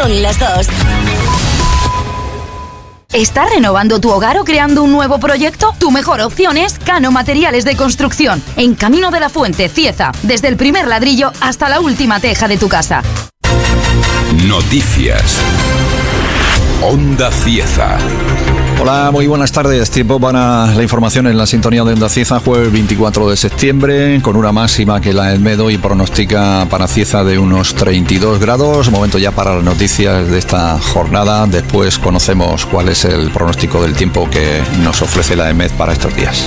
Son las 2. ¿Estás renovando tu hogar o creando un nuevo proyecto? Tu mejor opción es Cano Materiales de Construcción, en Camino de la Fuente, Cieza, desde el primer ladrillo hasta la última teja de tu casa. Noticias. Onda Cieza. Hola, muy buenas tardes. Tiempo para la información en la sintonía de Onda Cieza, jueves 24 de septiembre, con una máxima que la Elmedo y pronostica para Cieza de unos 32 grados. Momento ya para las noticias de esta jornada. Después conocemos cuál es el pronóstico del tiempo que nos ofrece la EMED para estos días.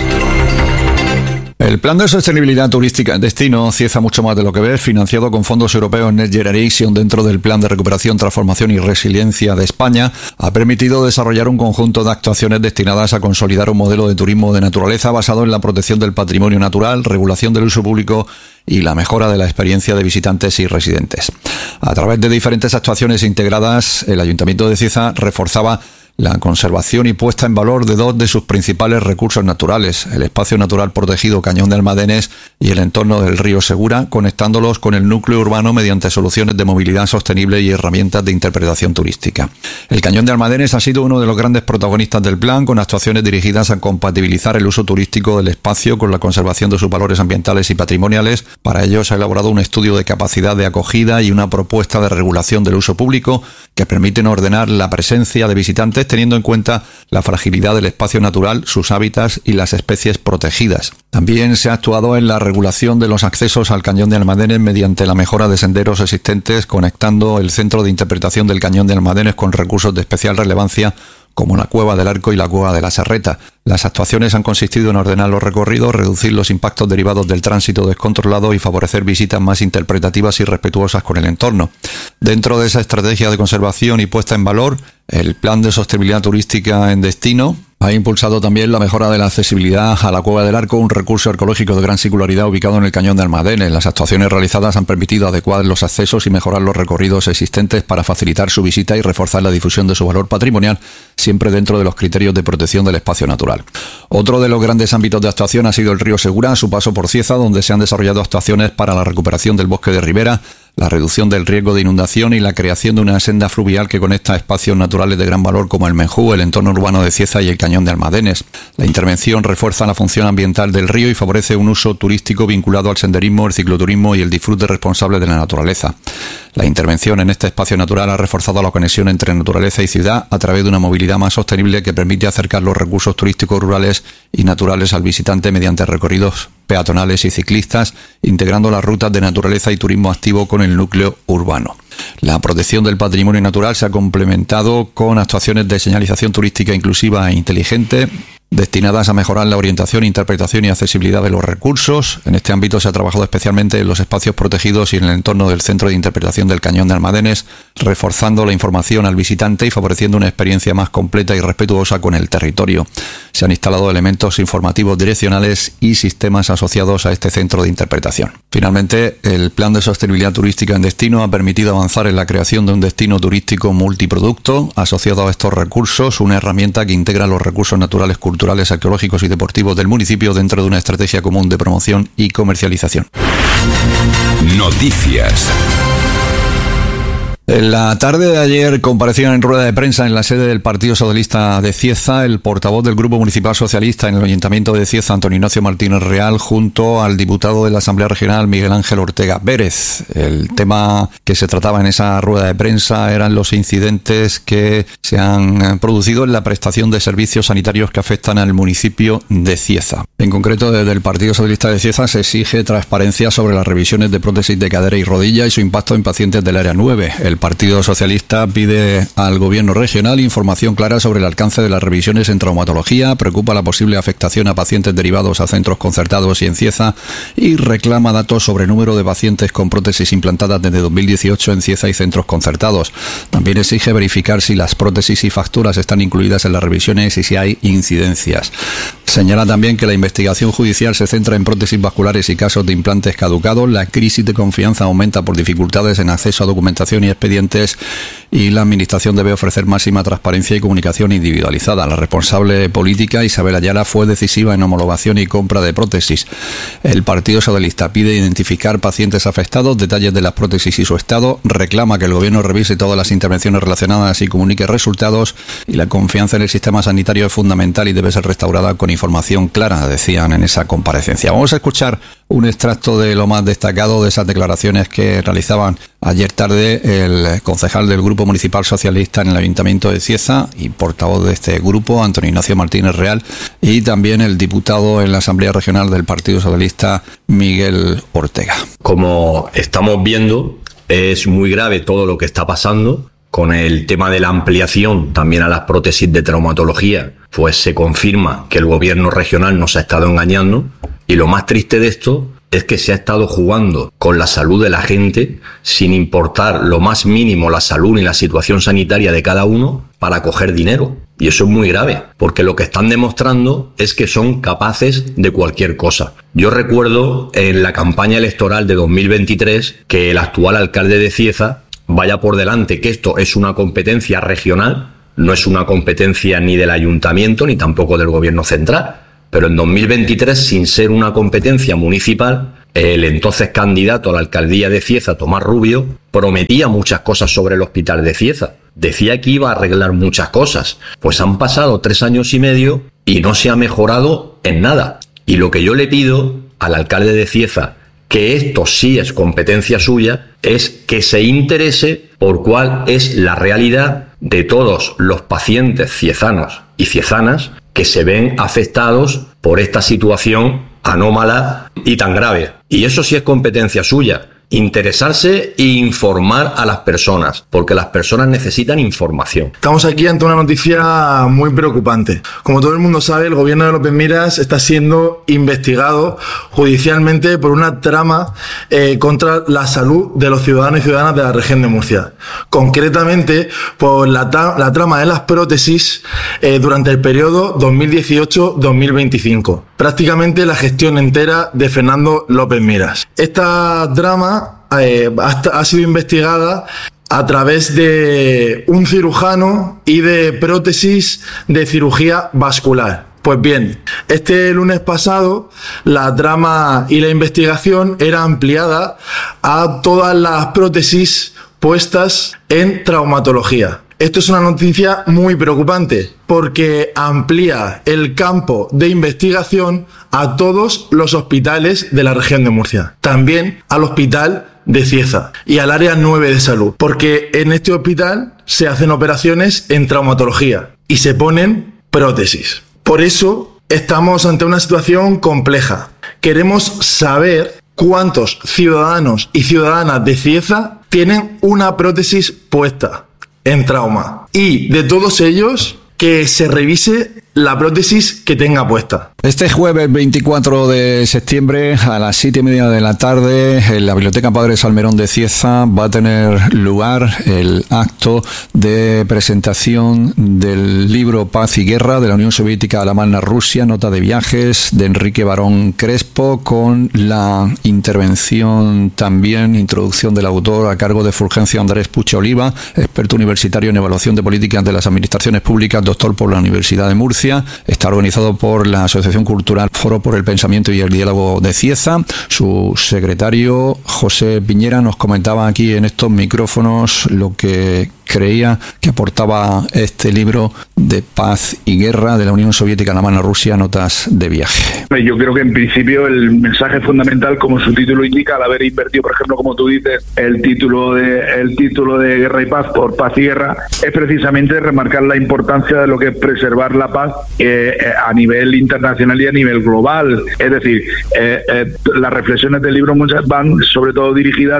El plan de sostenibilidad turística en destino, Cieza mucho más de lo que ves, financiado con fondos europeos Next Generation dentro del Plan de Recuperación, Transformación y Resiliencia de España, ha permitido desarrollar un conjunto de actuaciones destinadas a consolidar un modelo de turismo de naturaleza basado en la protección del patrimonio natural, regulación del uso público y la mejora de la experiencia de visitantes y residentes. A través de diferentes actuaciones integradas, el Ayuntamiento de Cieza reforzaba la conservación y puesta en valor de dos de sus principales recursos naturales, el espacio natural protegido Cañón de Almadenes y el entorno del río Segura, conectándolos con el núcleo urbano mediante soluciones de movilidad sostenible y herramientas de interpretación turística. El Cañón de Almadenes ha sido uno de los grandes protagonistas del plan, con actuaciones dirigidas a compatibilizar el uso turístico del espacio con la conservación de sus valores ambientales y patrimoniales. Para ello se ha elaborado un estudio de capacidad de acogida y una propuesta de regulación del uso público que permiten ordenar la presencia de visitantes teniendo en cuenta la fragilidad del espacio natural, sus hábitats y las especies protegidas. También se ha actuado en la regulación de los accesos al Cañón de Almadenes mediante la mejora de senderos existentes, conectando el centro de interpretación del Cañón de Almadenes con recursos de especial relevancia como la Cueva del Arco y la Cueva de la Serreta. Las actuaciones han consistido en ordenar los recorridos, reducir los impactos derivados del tránsito descontrolado y favorecer visitas más interpretativas y respetuosas con el entorno. Dentro de esa estrategia de conservación y puesta en valor, el Plan de Sostenibilidad Turística en Destino ha impulsado también la mejora de la accesibilidad a la Cueva del Arco, un recurso arqueológico de gran singularidad ubicado en el Cañón de Almadenes. Las actuaciones realizadas han permitido adecuar los accesos y mejorar los recorridos existentes para facilitar su visita y reforzar la difusión de su valor patrimonial, siempre dentro de los criterios de protección del espacio natural. Otro de los grandes ámbitos de actuación ha sido el río Segura, a su paso por Cieza, donde se han desarrollado actuaciones para la recuperación del bosque de ribera, la reducción del riesgo de inundación y la creación de una senda fluvial que conecta espacios naturales de gran valor como el Menjú, el entorno urbano de Cieza y el Cañón de Almadenes. La intervención refuerza la función ambiental del río y favorece un uso turístico vinculado al senderismo, el cicloturismo y el disfrute responsable de la naturaleza. La intervención en este espacio natural ha reforzado la conexión entre naturaleza y ciudad a través de una movilidad más sostenible que permite acercar los recursos turísticos rurales y naturales al visitante mediante recorridos peatonales y ciclistas, integrando las rutas de naturaleza y turismo activo con el núcleo urbano. La protección del patrimonio natural se ha complementado con actuaciones de señalización turística inclusiva e inteligente, destinadas a mejorar la orientación, interpretación y accesibilidad de los recursos. En este ámbito se ha trabajado especialmente en los espacios protegidos y en el entorno del Centro de Interpretación del Cañón de Almadenes, reforzando la información al visitante y favoreciendo una experiencia más completa y respetuosa con el territorio. Se han instalado elementos informativos direccionales y sistemas asociados a este centro de interpretación. Finalmente, el Plan de Sostenibilidad Turística en Destino ha permitido avanzar en la creación de un destino turístico multiproducto asociado a estos recursos, una herramienta que integra los recursos naturales, culturales, arqueológicos y deportivos del municipio dentro de una estrategia común de promoción y comercialización. Noticias. En la tarde de ayer comparecían en rueda de prensa en la sede del Partido Socialista de Cieza el portavoz del Grupo Municipal Socialista en el Ayuntamiento de Cieza, Antonio Ignacio Martínez Real, junto al diputado de la Asamblea Regional, Miguel Ángel Ortega Pérez. El tema que se trataba en esa rueda de prensa eran los incidentes que se han producido en la prestación de servicios sanitarios que afectan al municipio de Cieza. En concreto, desde el Partido Socialista de Cieza se exige transparencia sobre las revisiones de prótesis de cadera y rodilla y su impacto en pacientes del Área 9. El Partido Socialista pide al Gobierno regional información clara sobre el alcance de las revisiones en traumatología, preocupa la posible afectación a pacientes derivados a centros concertados y en Cieza y reclama datos sobre el número de pacientes con prótesis implantadas desde 2018 en Cieza y centros concertados. También exige verificar si las prótesis y facturas están incluidas en las revisiones y si hay incidencias. Señala también que la investigación judicial se centra en prótesis vasculares y casos de implantes caducados. La crisis de confianza aumenta por dificultades en acceso a documentación y expedientes y la Administración debe ofrecer máxima transparencia y comunicación individualizada. La responsable política, Isabel Ayala, fue decisiva en homologación y compra de prótesis. El Partido Socialista pide identificar pacientes afectados, detalles de las prótesis y su estado, reclama que el Gobierno revise todas las intervenciones relacionadas y comunique resultados, y la confianza en el sistema sanitario es fundamental y debe ser restaurada con información clara, decían en esa comparecencia. Vamos a escuchar un extracto de lo más destacado de esas declaraciones que realizaban ayer tarde el concejal del Grupo Municipal Socialista en el Ayuntamiento de Cieza y portavoz de este grupo, Antonio Ignacio Martínez Real, y también el diputado en la Asamblea Regional del Partido Socialista, Miguel Ortega. Como estamos viendo, es muy grave todo lo que está pasando. Con el tema de la ampliación también a las prótesis de traumatología, pues se confirma que el gobierno regional nos ha estado engañando, y lo más triste de esto es que se ha estado jugando con la salud de la gente sin importar lo más mínimo la salud ni la situación sanitaria de cada uno para coger dinero. Y eso es muy grave, porque lo que están demostrando es que son capaces de cualquier cosa. Yo recuerdo en la campaña electoral de 2023 que el actual alcalde de Cieza vaya por delante que esto es una competencia regional, no es una competencia ni del ayuntamiento ni tampoco del gobierno central. Pero en 2023, sin ser una competencia municipal, el entonces candidato a la alcaldía de Cieza, Tomás Rubio, prometía muchas cosas sobre el hospital de Cieza. Decía que iba a arreglar muchas cosas. Pues han pasado 3 años y medio y no se ha mejorado en nada. Y lo que yo le pido al alcalde de Cieza, que esto sí es competencia suya, es que se interese por cuál es la realidad de todos los pacientes ciezanos y ciezanas que se ven afectados por esta situación anómala y tan grave. Y eso sí es competencia suya. Interesarse e informar a las personas, porque las personas necesitan información. Estamos aquí ante una noticia muy preocupante. Como todo el mundo sabe, el gobierno de López Miras está siendo investigado judicialmente por una trama contra la salud de los ciudadanos y ciudadanas de la región de Murcia. Concretamente, por la trama de las prótesis durante el periodo 2018-2025. Prácticamente la gestión entera de Fernando López Miras. Esta trama ha sido investigada a través de un cirujano y de prótesis de cirugía vascular. Pues bien, este lunes pasado la trama y la investigación era ampliada a todas las prótesis puestas en traumatología. Esto es una noticia muy preocupante porque amplía el campo de investigación a todos los hospitales de la región de Murcia. También al hospital de Cieza y al área 9 de salud, porque en este hospital se hacen operaciones en traumatología y se ponen prótesis. Por eso estamos ante una situación compleja. Queremos saber cuántos ciudadanos y ciudadanas de Cieza tienen una prótesis puesta en trauma, y de todos ellos que se revise la prótesis que tenga puesta. Este jueves 24 de septiembre a las 7:30 de la tarde en la Biblioteca Padre Salmerón de Cieza va a tener lugar el acto de presentación del libro Paz y Guerra de la Unión Soviética a la Magna Rusia, nota de viajes de Enrique Barón Crespo, con la intervención también, introducción del autor a cargo de Fulgencio Andrés Puche Oliva, experto universitario en evaluación de políticas de las administraciones públicas, doctor por la Universidad de Murcia. Está organizado por la Asociación Cultural Foro por el Pensamiento y el Diálogo de Cieza. Su secretario, José Piñera, nos comentaba aquí en estos micrófonos lo que creía que aportaba este libro de Paz y Guerra de la Unión Soviética a la Magna Rusia, notas de viaje. Yo creo que en principio el mensaje fundamental, como su título indica, al haber invertido, por ejemplo, como tú dices, el título de Guerra y Paz por Paz y Guerra, es precisamente remarcar la importancia de lo que es preservar la paz a nivel internacional y a nivel global. Es decir, las reflexiones del libro muchas van sobre todo dirigidas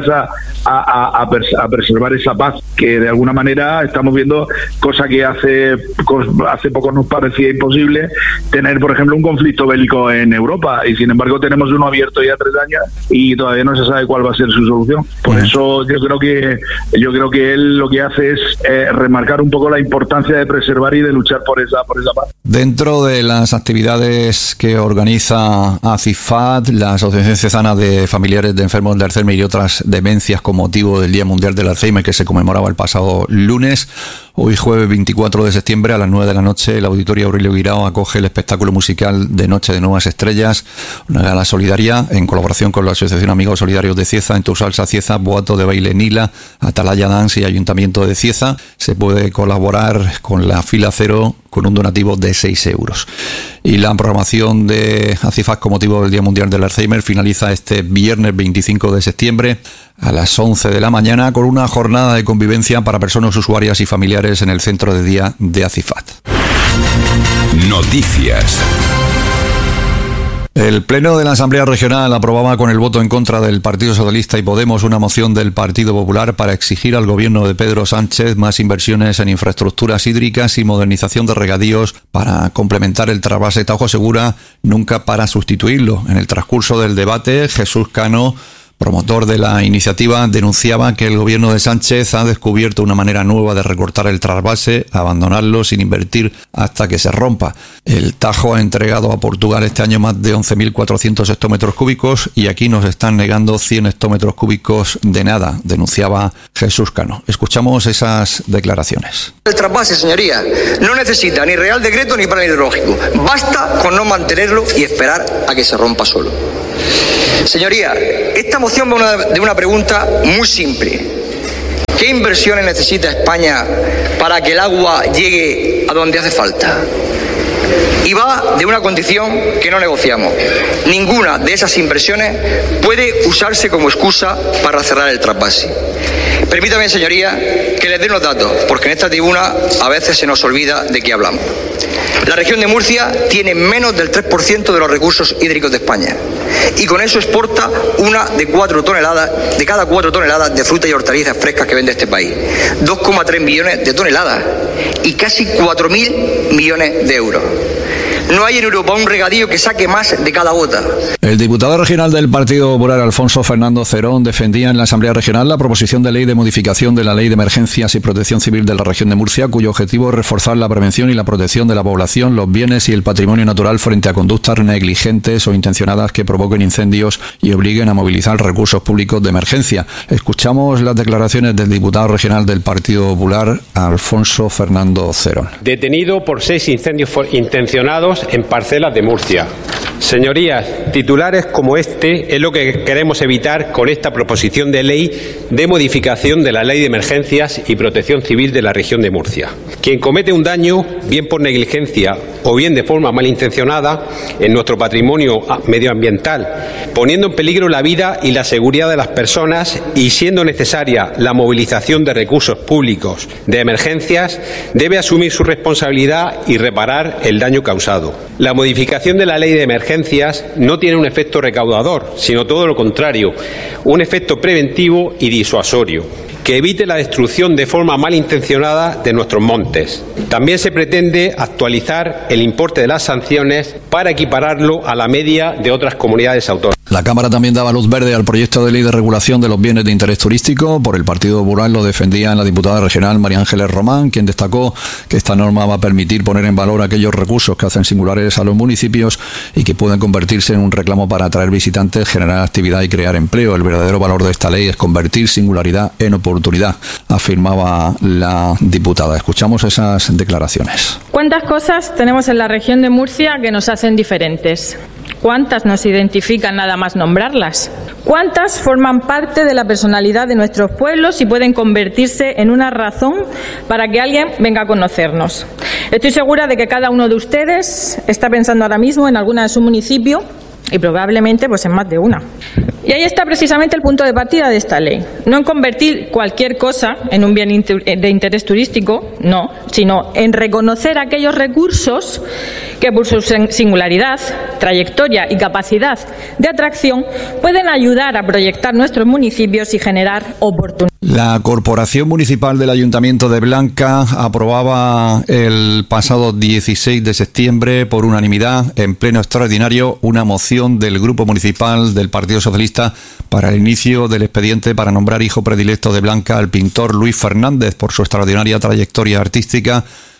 a preservar esa paz, que de alguna manera estamos viendo, cosa que hace poco nos parecía imposible, tener, por ejemplo, un conflicto bélico en Europa, y sin embargo tenemos uno abierto ya 3 años y todavía no se sabe cuál va a ser su solución. Por eso yo creo que él lo que hace es remarcar un poco la importancia de preservar y de luchar por esa paz. Dentro de las actividades que organiza ACIFAD, la Asociación Ciezana de Familiares de Enfermos de Alzheimer y otras demencias con motivo del Día Mundial del Alzheimer, que se conmemoraba el pasado próximo lunes. Hoy jueves 24 de septiembre a las 9 de la noche el Auditorio Aurelio Guirao acoge el espectáculo musical de Noche de Nuevas Estrellas, una gala solidaria en colaboración con la Asociación Amigos Solidarios de Cieza, En tu Salsa Cieza, Boato de Baile Nila, Atalaya Dance y Ayuntamiento de Cieza. Se puede colaborar con la fila cero con un donativo de 6 euros. Y la programación de ACIFAC con motivo del Día Mundial del Alzheimer finaliza este viernes 25 de septiembre a las 11 de la mañana con una jornada de convivencia para personas usuarias y familiares en el centro de día de ACIFAC. Noticias. El Pleno de la Asamblea Regional aprobaba con el voto en contra del Partido Socialista y Podemos una moción del Partido Popular para exigir al gobierno de Pedro Sánchez más inversiones en infraestructuras hídricas y modernización de regadíos para complementar el trasvase Tajo Segura, nunca para sustituirlo. En el transcurso del debate, Jesús Cano, promotor de la iniciativa, denunciaba que el gobierno de Sánchez ha descubierto una manera nueva de recortar el trasvase, abandonarlo sin invertir hasta que se rompa. El Tajo ha entregado a Portugal este año más de 11.400 hectómetros cúbicos y aquí nos están negando 100 hectómetros cúbicos de nada, denunciaba Jesús Cano. Escuchamos esas declaraciones. El trasvase, señoría, no necesita ni Real Decreto ni plan hidrológico. Basta con no mantenerlo y esperar a que se rompa solo. Señoría, esta moción va de una pregunta muy simple. ¿Qué inversiones necesita España para que el agua llegue a donde hace falta? Y va de una condición que no negociamos. Ninguna de esas inversiones puede usarse como excusa para cerrar el trasvase. Permítame, señoría, que les dé unos datos, porque en esta tribuna a veces se nos olvida de qué hablamos. La región de Murcia tiene menos del 3% de los recursos hídricos de España y con eso exporta una de cada 4 toneladas de frutas y hortalizas frescas que vende este país. 2,3 millones de toneladas y casi 4.000 millones de euros. No hay en Europa un regadío que saque más de cada gota. El diputado regional del Partido Popular, Alfonso Fernando Cerón, defendía en la Asamblea Regional la proposición de ley de modificación de la Ley de Emergencias y Protección Civil de la región de Murcia, cuyo objetivo es reforzar la prevención y la protección de la población, los bienes y el patrimonio natural frente a conductas negligentes o intencionadas que provoquen incendios y obliguen a movilizar recursos públicos de emergencia. Escuchamos las declaraciones del diputado regional del Partido Popular, Alfonso Fernando Cerón. Detenido por 6 incendios intencionados en parcelas de Murcia. Señorías, titulares como este es lo que queremos evitar con esta proposición de ley de modificación de la Ley de Emergencias y Protección Civil de la región de Murcia. Quien comete un daño, bien por negligencia o bien de forma malintencionada, en nuestro patrimonio medioambiental, poniendo en peligro la vida y la seguridad de las personas y siendo necesaria la movilización de recursos públicos de emergencias, debe asumir su responsabilidad y reparar el daño causado. La modificación de la Ley de Emergencias no tiene un efecto recaudador, sino todo lo contrario, un efecto preventivo y disuasorio, que evite la destrucción de forma malintencionada de nuestros montes. También se pretende actualizar el importe de las sanciones para equipararlo a la media de otras comunidades autónomas. La Cámara también daba luz verde al proyecto de ley de regulación de los bienes de interés turístico. Por el Partido Popular lo defendía la diputada regional María Ángeles Román, quien destacó que esta norma va a permitir poner en valor aquellos recursos que hacen singulares a los municipios y que pueden convertirse en un reclamo para atraer visitantes, generar actividad y crear empleo. El verdadero valor de esta ley es convertir singularidad en oportunidad, afirmaba la diputada. Escuchamos esas declaraciones. ¿Cuántas cosas tenemos en la región de Murcia que nos hacen diferentes? ¿Cuántas nos identifican nada más nombrarlas? ¿Cuántas forman parte de la personalidad de nuestros pueblos y pueden convertirse en una razón para que alguien venga a conocernos? Estoy segura de que cada uno de ustedes está pensando ahora mismo en alguna de su municipio y probablemente pues en más de una. Y ahí está precisamente el punto de partida de esta ley. No en convertir cualquier cosa en un bien de interés turístico, no, sino en reconocer aquellos recursos que por su singularidad, trayectoria y capacidad de atracción pueden ayudar a proyectar nuestros municipios y generar oportunidades. La Corporación Municipal del Ayuntamiento de Blanca aprobaba el pasado 16 de septiembre por unanimidad en pleno extraordinario una moción del Grupo Municipal del Partido Socialista para el inicio del expediente para nombrar hijo predilecto de Blanca al pintor Luis Fernández por su extraordinaria trayectoria artística,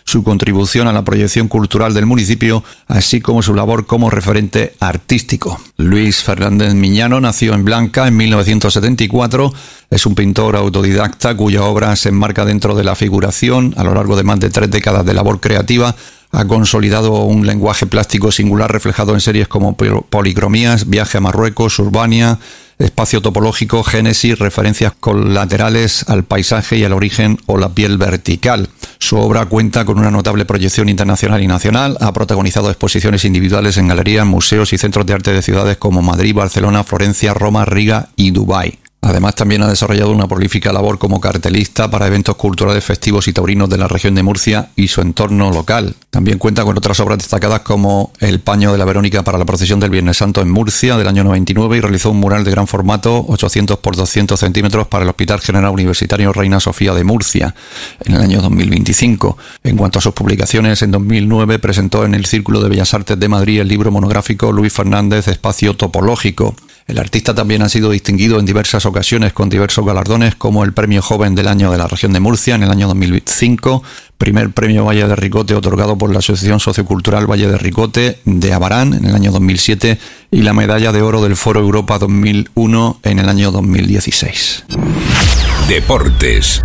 su contribución a la proyección cultural del municipio, así como su labor como referente artístico. Luis Fernández Miñano nació en Blanca en 1974. Es un pintor autodidacta cuya obra se enmarca dentro de la figuración. A lo largo de más de 3 décadas de labor creativa, ha consolidado un lenguaje plástico singular reflejado en series como Policromías, Viaje a Marruecos, Urbania, Espacio Topológico, Génesis, referencias colaterales al paisaje y al origen o la piel vertical. Su obra cuenta con una notable proyección internacional y nacional. Ha protagonizado exposiciones individuales en galerías, museos y centros de arte de ciudades como Madrid, Barcelona, Florencia, Roma, Riga y Dubái. Además, también ha desarrollado una prolífica labor como cartelista para eventos culturales, festivos y taurinos de la región de Murcia y su entorno local. También cuenta con otras obras destacadas como El paño de la Verónica para la procesión del Viernes Santo en Murcia del año 99 y realizó un mural de gran formato, 800 por 200 centímetros, para el Hospital General Universitario Reina Sofía de Murcia en el año 2025. En cuanto a sus publicaciones, en 2009 presentó en el Círculo de Bellas Artes de Madrid el libro monográfico Luis Fernández, Espacio Topológico. El artista también ha sido distinguido en diversas ocasiones con diversos galardones, como el Premio Joven del Año de la Región de Murcia en el año 2005, primer Premio Valle de Ricote otorgado por la Asociación Sociocultural Valle de Ricote de Abarán en el año 2007 y la Medalla de Oro del Foro Europa 2001 en el año 2016. Deportes.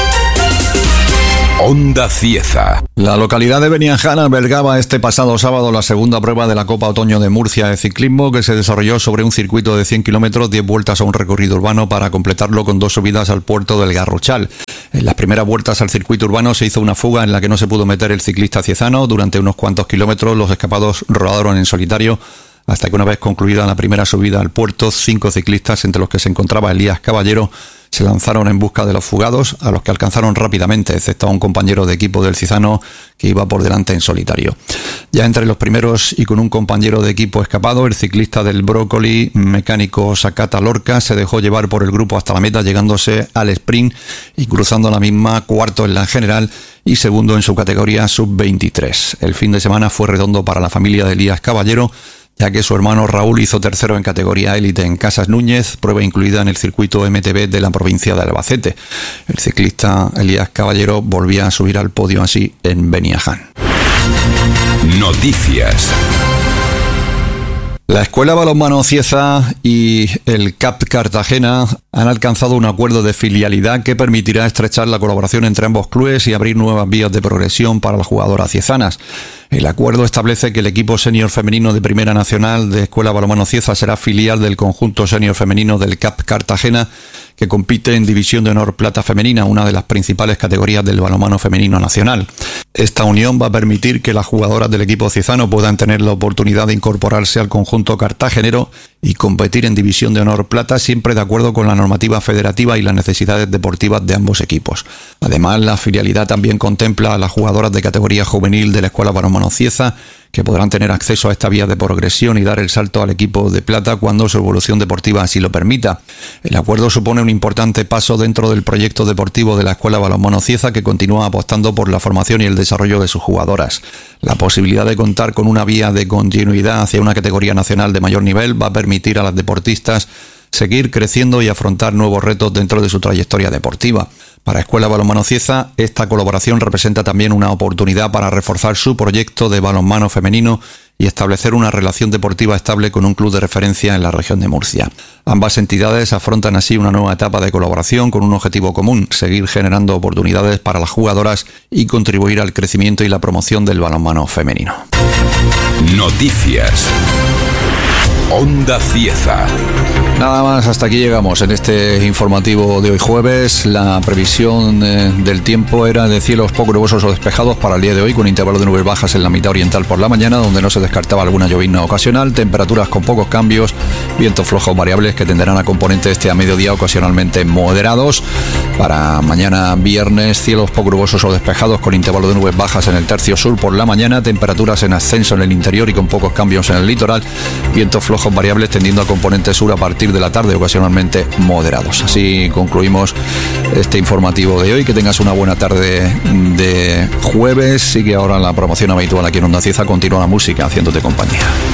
Onda Cieza. La localidad de Beniaján albergaba este pasado sábado la segunda prueba de la Copa Otoño de Murcia de ciclismo, que se desarrolló sobre un circuito de 100 kilómetros, 10 vueltas a un recorrido urbano para completarlo con 2 subidas al puerto del Garrochal. En las primeras vueltas al circuito urbano se hizo una fuga en la que no se pudo meter el ciclista ciezano. Durante unos cuantos kilómetros los escapados rodaron en solitario, hasta que una vez concluida la primera subida al puerto, 5 ciclistas, entre los que se encontraba Elías Caballero, se lanzaron en busca de los fugados, a los que alcanzaron rápidamente, excepto a un compañero de equipo del ciezano que iba por delante en solitario. Ya entre los primeros y con un compañero de equipo escapado, el ciclista del Brócoli, mecánico Sakata Lorca, se dejó llevar por el grupo hasta la meta, llegándose al sprint y cruzando la misma, cuarto en la general y segundo en su categoría sub-23. El fin de semana fue redondo para la familia de Elías Caballero, ya que su hermano Raúl hizo tercero en categoría élite en Casas Núñez, prueba incluida en el circuito MTB de la provincia de Albacete. El ciclista Elías Caballero volvía a subir al podio así en Beniaján. Noticias. La Escuela Balonmano Cieza y el CAP Cartagena han alcanzado un acuerdo de filialidad que permitirá estrechar la colaboración entre ambos clubes y abrir nuevas vías de progresión para las jugadoras ciezanas. El acuerdo establece que el equipo senior femenino de Primera Nacional de Escuela Balonmano Cieza será filial del conjunto senior femenino del CAP Cartagena, que compite en División de Honor Plata Femenina, una de las principales categorías del balonmano femenino nacional. Esta unión va a permitir que las jugadoras del equipo ciezano puedan tener la oportunidad de incorporarse al conjunto cartagenero y competir en División de Honor Plata, siempre de acuerdo con la normativa federativa y las necesidades deportivas de ambos equipos. Además, la filialidad también contempla a las jugadoras de categoría juvenil de la Escuela Balonmano Cieza, que podrán tener acceso a esta vía de progresión y dar el salto al equipo de plata cuando su evolución deportiva así lo permita. El acuerdo supone un importante paso dentro del proyecto deportivo de la Escuela Balonmano Cieza, que continúa apostando por la formación y el desarrollo de sus jugadoras. La posibilidad de contar con una vía de continuidad hacia una categoría nacional de mayor nivel va a permitir a las deportistas seguir creciendo y afrontar nuevos retos dentro de su trayectoria deportiva. Para Escuela Balonmano Cieza, esta colaboración representa también una oportunidad para reforzar su proyecto de balonmano femenino y establecer una relación deportiva estable con un club de referencia en la región de Murcia. Ambas entidades afrontan así una nueva etapa de colaboración con un objetivo común: seguir generando oportunidades para las jugadoras y contribuir al crecimiento y la promoción del balonmano femenino. Noticias. Onda Cieza. Nada más, hasta aquí llegamos en este informativo de hoy jueves. La previsión del tiempo era de cielos poco nubosos o despejados para el día de hoy, con intervalo de nubes bajas en la mitad oriental por la mañana, donde no se descartaba alguna llovizna ocasional, temperaturas con pocos cambios, vientos flojos variables que tenderán a componente este a mediodía ocasionalmente moderados. Para mañana viernes, cielos poco nubosos o despejados con intervalo de nubes bajas en el tercio sur por la mañana, temperaturas en ascenso en el interior y con pocos cambios en el litoral, vientos flojos variables tendiendo a componente sur a partir de la tarde, ocasionalmente moderados. Así concluimos este informativo de hoy. Que tengas una buena tarde de jueves. Sigue ahora la promoción habitual aquí en Onda Cieza. Continúa la música haciéndote compañía.